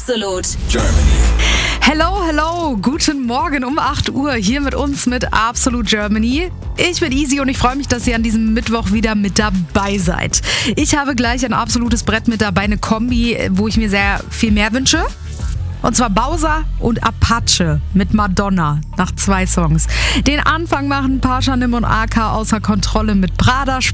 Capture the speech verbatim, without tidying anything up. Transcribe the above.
Absolut Germany. Hello, hello, guten Morgen um acht Uhr hier mit uns mit Absolut Germany. Ich bin Easy und ich freue mich, dass ihr an diesem Mittwoch wieder mit dabei seid. Ich habe gleich ein absolutes Brett mit dabei, eine Kombi, wo ich mir sehr viel mehr wünsche. Und zwar Bowser und Apache mit Madonna nach zwei Songs. Den Anfang machen Pasha, Nim und A K außer Kontrolle mit Prada.